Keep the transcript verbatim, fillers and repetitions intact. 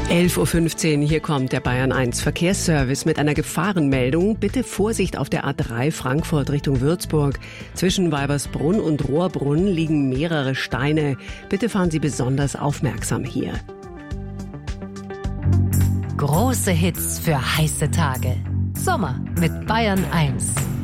elf Uhr fünfzehn, hier kommt der Bayern eins Verkehrsservice mit einer Gefahrenmeldung. Bitte Vorsicht auf der A drei Frankfurt Richtung Würzburg. Zwischen Weibersbrunn und Rohrbrunn liegen mehrere Steine. Bitte fahren Sie besonders aufmerksam hier. Große Hits für heiße Tage. Sommer mit Bayern eins.